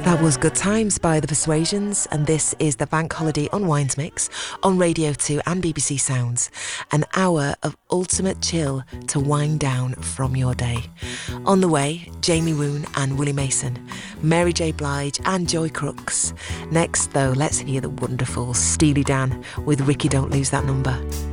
That was Good Times by The Persuasions, and this is the Bank Holiday Unwinds Mix on Radio 2 and BBC Sounds. An hour of ultimate chill to wind down from your day. On the way, Jamie Woon and Willie Mason, Mary J. Blige and Joy Crooks. Next, though, let's hear the wonderful Steely Dan with Ricky Don't Lose That Number.